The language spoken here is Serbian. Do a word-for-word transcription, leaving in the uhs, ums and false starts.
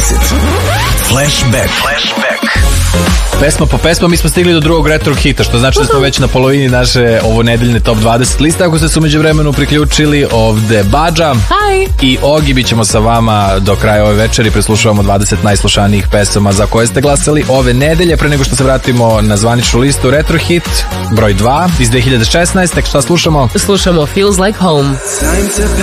dvadeset. Flashback. Flashback. Pesma po pesma, mi smo stigli do drugog retro hita, što znači da smo već na polovini naše ovo nedeljne top dvadeset liste. Ako ste se umeđu vremenu priključili, ovde Badža Hi. i Ogi, bit ćemo sa vama do kraja ove večeri. Preslušavamo dvadeset najslušanijih pesama za koje ste glasali ove nedelje. Pre nego što se vratimo na zvaničnu listu, retro hit broj dva iz dve hiljade šesnaeste. Šta slušamo? Slušamo Feels Like Home.